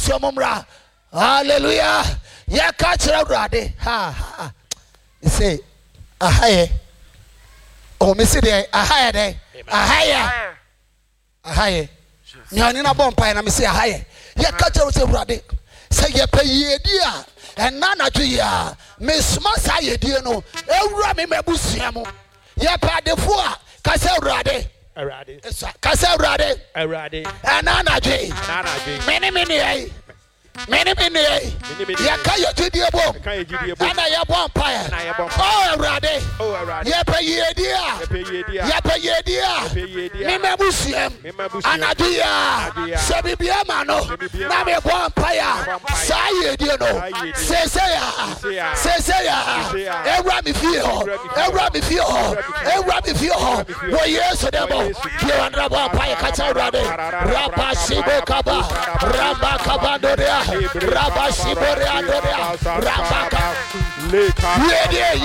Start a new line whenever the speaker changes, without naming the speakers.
busu omumra. Hallelujah. Ya catch Rade. Ha. You say, ahaye. Oh, Missy Day, ahaye. Ahaye. Nyanina bompa and I say ahaye. Ya catch Rade. Say ye pay ye dear. And nana to ya. Miss Massa ye dear no. Rami mebusiamo. Ye pa de four. Castle Rade. Castle Rade. And nana J. Many. Ya kayo to the above. And I have one pie. Oh, Rade. Yapa ye dear. Mimabusiam. Anadia. Sabibiamano. Name one pie. Say, dear no. Say, Rami feel. Well, yes, the devil. You and Rabba Pie Catarade. Rabba Sibo Kaba. Rabba Kabando. Rabashibore Adoria Rabaka Yeah